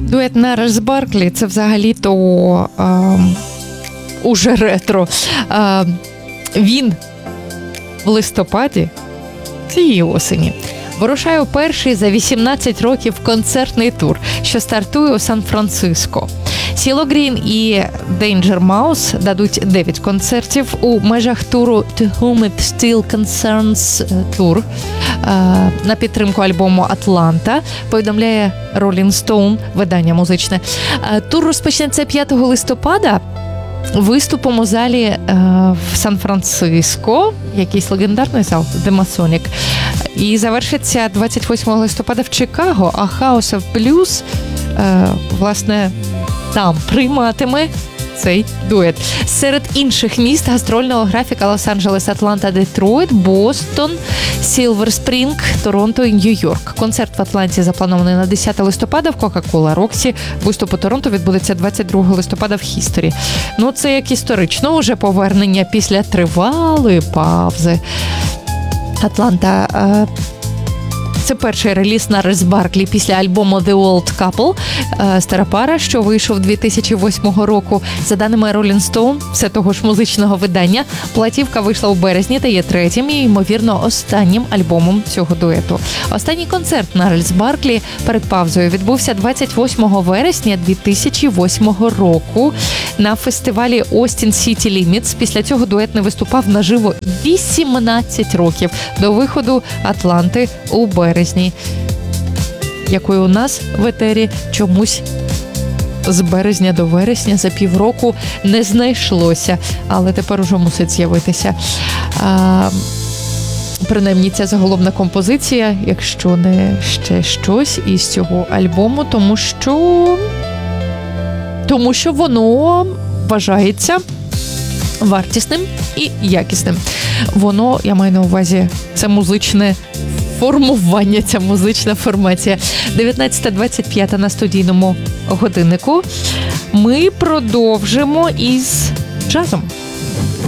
Дует Нарлс Барклі – це взагалі-то уже ретро. Він в листопаді цієї осені вирушає у перший за 18 років концертний тур, що стартує у Сан-Франциско. Сіло Грін і Danger Mouse дадуть 9 концертів у межах туру To Whom It Still Concerns Tour на підтримку альбому «Атланта», повідомляє Rolling Stone, видання музичне. Тур розпочнеться 5 листопада виступом у залі в Сан-Франциско, якийсь легендарний зал, The Masonic, і завершиться 28 листопада в Чикаго, а House of Blues, власне, там прийматиме цей дует. Серед інших міст гастрольного графіка Лос-Анджелес, Атланта, Детройт, Бостон, Сілвер Спрінг, Торонто і Нью-Йорк. Концерт в Атланті запланований на 10 листопада в Кока-Кола Роксі. Виступ у Торонто відбудеться 22 листопада в Хісторі. Ну, це як історично уже повернення після тривалої паузи. Атланта це перший реліз Нарлс Барклі після альбому The Old Couple, стара пара, що вийшов 2008 року. За даними Rolling Stone, все того ж музичного видання, платівка вийшла у березні та є третім і, ймовірно, останнім альбомом цього дуету. Останній концерт Нарлс Барклі перед паузою відбувся 28 вересня 2008 року на фестивалі Austin City Limits. Після цього дует не виступав наживо 18 років до виходу Атланти у березні, якої у нас в етері чомусь з березня до вересня за півроку не знайшлося, але тепер уже мусить з'явитися. Принаймні ця заголовна композиція, якщо не ще щось із цього альбому, тому що воно вважається вартісним і якісним. Воно, я маю на увазі, це музичне формування, ця музична формація. 19:25 на студійному годиннику. Ми продовжимо із джазом.